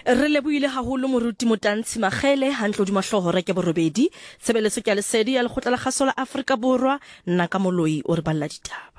Re lebohile haholo moruti Motantshe Magele hantlodi mahlohore ke borobedi tshebeletso ke a lesedi ya lekgotla la kgaso la Afrika Borwa nna ka moloi o re balla ditaba.